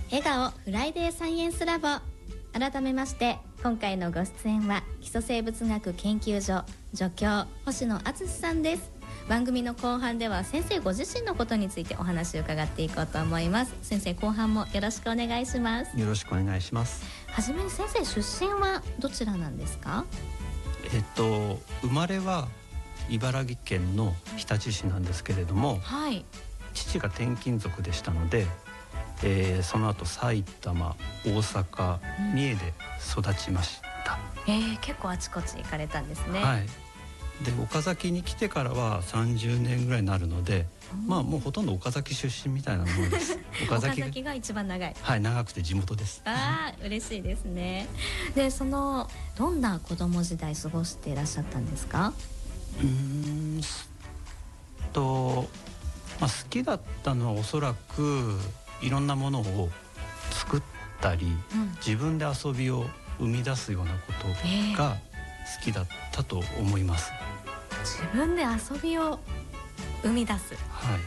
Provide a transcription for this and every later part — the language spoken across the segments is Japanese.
笑顔フライデーサイエンスラボ。改めまして今回のご出演は基礎生物学研究所助教星野敦さんです。番組の後半では先生ご自身のことについてお話を伺っていこうと思います。先生、後半もよろしくお願いします。 よろしくお願いします。 はじめに先生、出身はどちらなんですか？ 生まれは茨城県の日立市なんですけれども、 はい、 父が転勤族でしたので、その後埼玉、大阪、三重で育ちました。 結構あちこち行かれたんですね。 はい。で岡崎に来てからは30年ぐらいになるので、もうほとんど岡崎出身みたいなものです。 岡崎が一番長い。 はい、長くて地元です。 嬉しいですね。で、どんな子供時代過ごしていらっしゃったんですか？ 好きだったのはおそらくいろんなものを作ったり、自分で遊びを生み出すようなことが好きだったと思います。 自分で遊びを生み出す。 はい。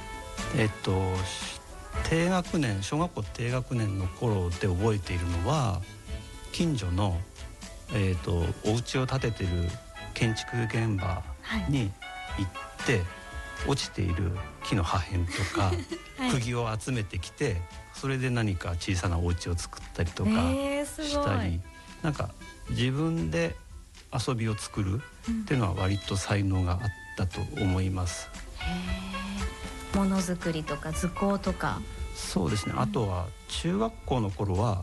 低学年、小学校低学年の頃で覚えているのは、近所のお家を建ててる建築現場に行って、落ちている木の破片とか、釘を集めてきて、それで何か小さなお家を作ったりとかしたり、なんか自分で遊びを作るっていうのは割と才能があったと思います。 ものづくりとか図工とか。 そうですね。あとは中学校の頃は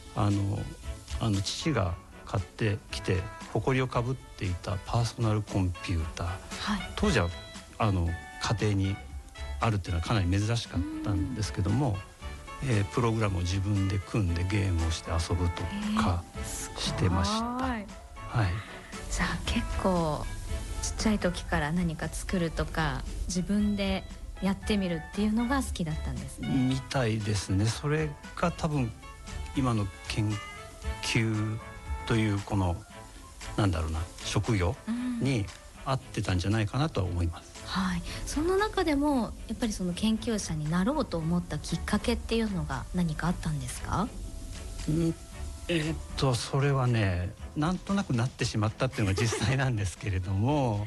父が買ってきて埃をかぶっていたパーソナルコンピューター、当時は家庭にあるっていうのはかなり珍しかったんですけども、プログラムを自分で組んでゲームをして遊ぶとかしてました。はい。 じゃあ結構ちっちゃい時から何か作るとか自分でやってみるっていうのが好きだったんですね。 みたいですね。それが多分今の研究というこの職業に合ってたんじゃないかなとは思います。 はい。その中でもやっぱりその研究者になろうと思ったきっかけっていうのが何かあったんですか？ それはね、なんとなくなってしまったっていうのが実際なんですけれども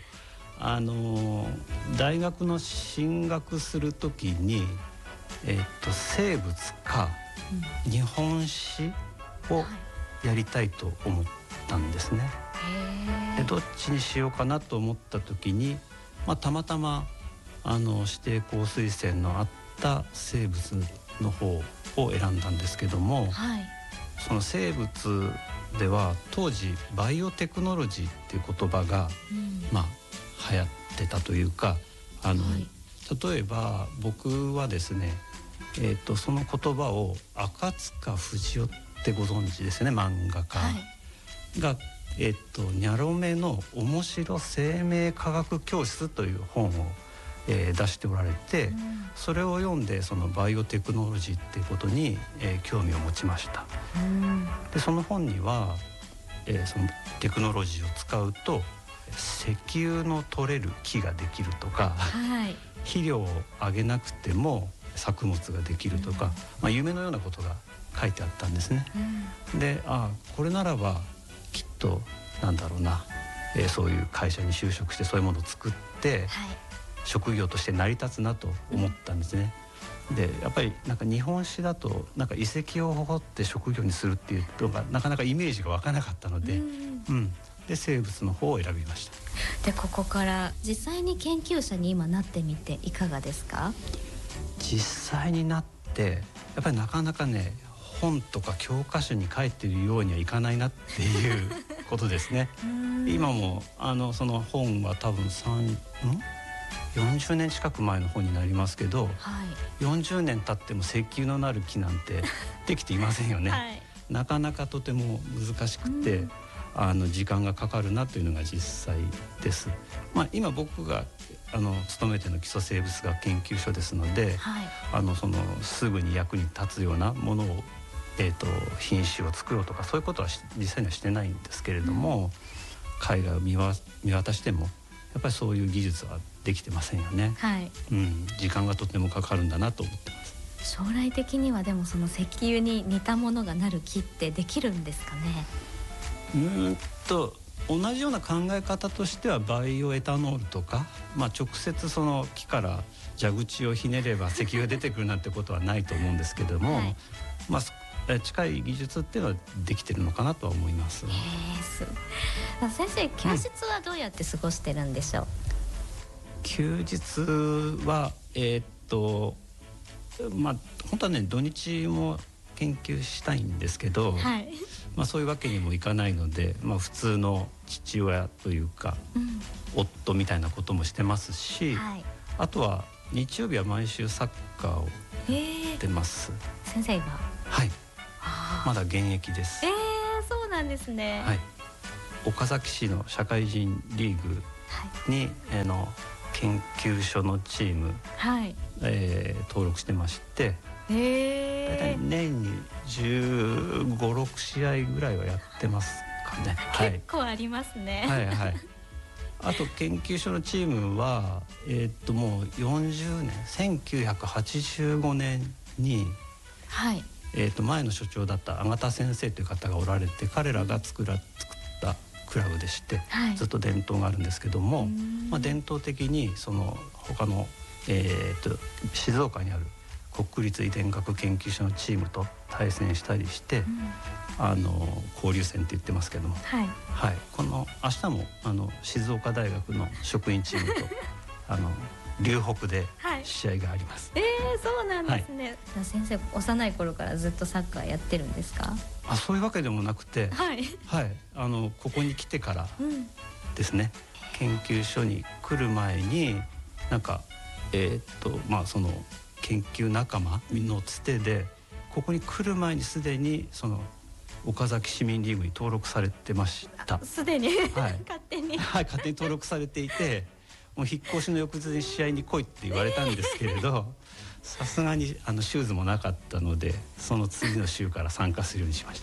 大学の進学する時に、生物か日本史をやりたいと思ったんですね。でどっちにしようかなと思った時に、たまたま指定校推薦のあった生物の方を選んだんですけども、その生物では当時バイオテクノロジーっていう言葉が、流行ってたというか、例えば僕はですね、その言葉を赤塚不二夫ってご存知ですね、漫画家が、ニャロメの面白生命科学教室という本を、出しておられて、それを読んでそのバイオテクノロジーっていうことに、興味を持ちました。でその本には、そのテクノロジーを使うと石油の取れる木ができるとか、肥料をあげなくても作物ができるとか、夢のようなことが書いてあったんですね。でこれならばきっとそういう会社に就職してそういうものを作って、職業として成り立つなと思ったんですね。でやっぱり日本史だと遺跡を掘って職業にするっていうのがなかなかイメージが湧かなかったので、で生物の方を選びました。 でここから実際に研究者に今なってみていかがですか？ 実際になってやっぱりなかなかね、本とか教科書に書いてるようにはいかないなっていうことですね。今もその本は多分40年近く前の本になりますけど、40年経っても石油のなる木なんてできていませんよね。なかなかとても難しくて、時間がかかるなというのが実際です。今僕が勤めての基礎生物学研究所ですので、すぐに役に立つようなものを、品種を作ろうとかそういうことは実際にはしてないんですけれども、海外を見渡してもやっぱりそういう技術はできてませんよね。時間がとてもかかるんだなと思ってます。 将来的にはでもその石油に似たものがなる木ってできるんですかね。 同じような考え方としてはバイオエタノールとか、直接その木から蛇口をひねれば石油が出てくるなんてことはないと思うんですけども、はい、近い技術っていうのはできてるのかなとは思います。 先生、休日はどうやって過ごしてるんでしょう。 休日は本当はね土日も研究したいんですけど、はい、そういうわけにもいかないので、普通の父親というか、夫みたいなこともしてますし、はい、あとは日曜日は毎週サッカーをやってます。 先生がはい、まだ現役です。 そうなんですね。 はい、岡崎市の社会人リーグに、研究所のチーム、はい登録してまして、大体年に15、6試合ぐらいはやってますかね。 結構ありますね。 はいはい。あと研究所のチームはもう40年1985年に、はい前の所長だった阿形先生という方がおられて、彼らが作ったクラブでして、はい、ずっと伝統があるんですけども、伝統的にその他の、静岡にある国立遺伝学研究所のチームと対戦したりして、交流戦って言ってますけども、はいはい、この明日も静岡大学の職員チームと龍北で試合があります。 そうなんですね。はい、先生、幼い頃からずっとサッカーやってるんですか？ そういうわけでもなくて、はいはい、ここに来てからですね、研究所に来る前にその研究仲間のつてで、ここに来る前にすでにその岡崎市民リーグに登録されてました。 すでに、はい、勝手に、 はい、勝手に登録されていて、もう引っ越しの翌日に試合に来いって言われたんですけれど、さすがにシューズもなかったので、その次の週から参加するようにしました。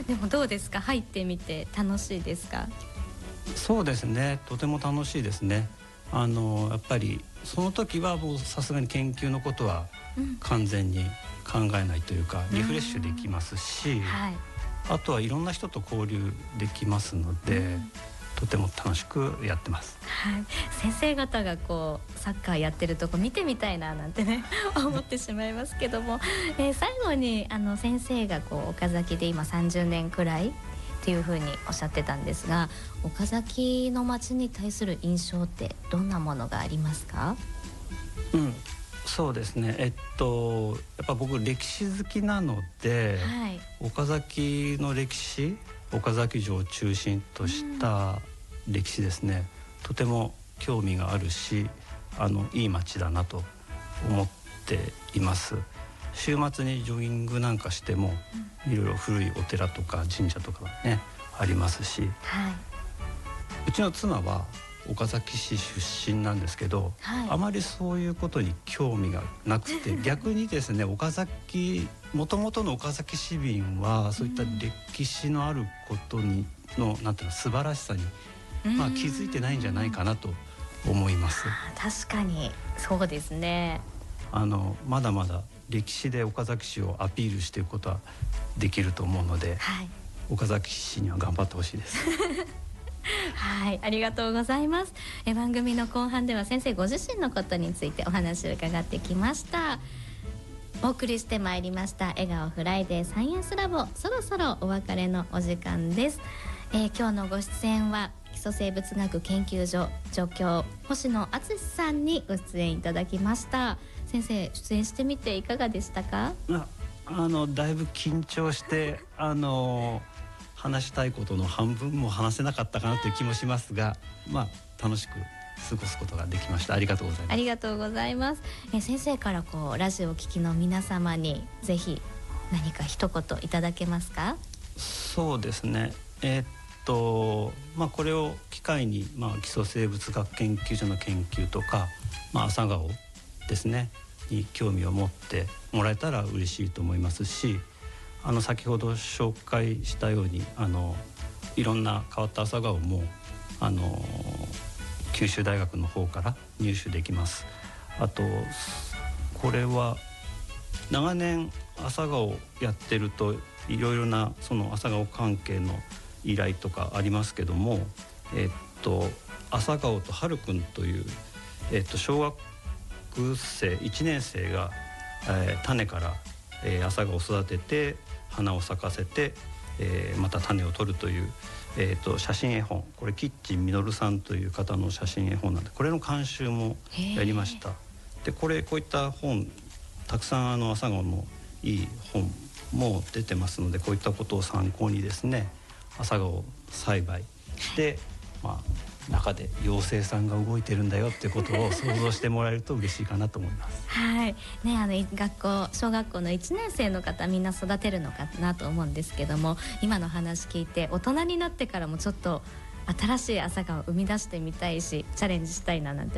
でもどうですか、入ってみて楽しいですか？ そうですね、とても楽しいですね。やっぱりその時はもうさすがに研究のことは完全に考えないというか、リフレッシュできますし、はい、あとはいろんな人と交流できますので、とても楽しくやってます。 はい、先生方がサッカーやってるとこ見てみたいななんてね思ってしまいますけども、最後に先生が岡崎で今30年くらいっていうふうにおっしゃってたんですが、岡崎の町に対する印象ってどんなものがありますか？ そうですね、やっぱ僕歴史好きなので、はい、岡崎の歴史、岡崎城を中心とした歴史ですね、とても興味があるし、いい町だなと思っています。週末にジョギングなんかしても、いろいろ古いお寺とか神社とかねありますし、はい、うちの妻は岡崎市出身なんですけど、はい、あまりそういうことに興味がなくて逆にですね、岡崎もともとの岡崎市民はそういった歴史のあることのなんていうの素晴らしさに、気づいてないんじゃないかなと思います。 確かにそうですね。 まだまだ歴史で岡崎市をアピールしていくことはできると思うので、はい、岡崎市には頑張ってほしいですはい、ありがとうございます。番組の後半では先生ご自身のことについてお話を伺ってきました。お送りしてまいりました笑顔フライデーサイエンスラボ、そろそろお別れのお時間です。今日のご出演は基礎生物学研究所助教星野敦さんにご出演いただきました。先生、出演してみていかがでしたか？ だいぶ緊張して話したいことの半分も話せなかったかなという気もしますが、楽しく過ごすことができました。ありがとうございます。 ありがとうございます。先生からラジオを聴きの皆様にぜひ何か一言いただけますか？ そうですね、これを機会に、基礎生物学研究所の研究とか、朝顔ですねに興味を持ってもらえたら嬉しいと思いますし、先ほど紹介したようにいろんな変わった朝顔も九州大学の方から入手できます。あとこれは長年朝顔をやってるといろいろなその朝顔関係の依頼とかありますけども、朝顔と春くんという、小学生1年生が、種から、朝顔を育てて花を咲かせて、また種を取るという、写真絵本、これキッチンみのるさんという方の写真絵本なんで、これの監修もやりました。でこういった本たくさん朝顔のいい本も出てますので、こういったことを参考にですね、朝顔栽培して、中で妖精さんが動いてるんだよっていうことを想像してもらえると嬉しいかなと思います。 はいね、小学校の1年生の方みんな育てるのかなと思うんですけども、今の話聞いて大人になってからもちょっと新しい朝顔を生み出してみたいしチャレンジしたいななんて